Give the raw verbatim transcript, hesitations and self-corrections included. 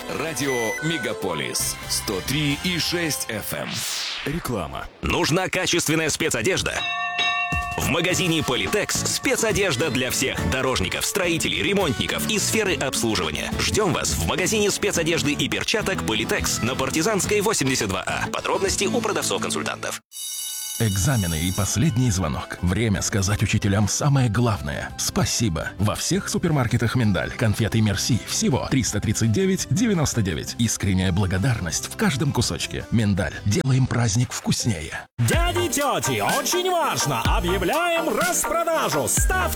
Радио Мегаполис сто три и шесть эф эм. Реклама. Нужна качественная спецодежда? В магазине Политекс спецодежда для всех дорожников, строителей, ремонтников и сферы обслуживания. Ждем вас в магазине спецодежды и перчаток Политекс на Партизанской восемьдесят два А. Подробности у продавцов-консультантов. Экзамены и последний звонок. Время сказать учителям самое главное. Спасибо. Во всех супермаркетах «Миндаль». Конфеты «Мерси» всего триста тридцать девять девяносто девять. Искренняя благодарность в каждом кусочке. «Миндаль». Делаем праздник вкуснее. Дяди, тети, очень важно! Объявляем распродажу! Ставьте